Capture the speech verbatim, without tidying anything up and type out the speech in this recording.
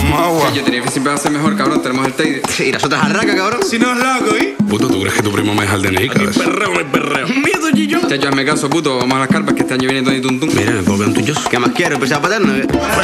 tomamos agua. Yo tenía que siempre va a ser mejor, cabrón. Tenemos el Teide. Y nosotros arraca, cabrón. Si no es loco, ¿eh? Puto, ¿tú crees que tu primo me deja el D N I, Aquí cabeza? perreo, no hay perreo. Miedo, Gillo. Chacho, hazme caso, puto. Vamos a las carpas que este año viene Tony Tuntún. Mira, me puedo ver un tuyo. ¿Qué más quiero? ¿Empezar a paterno?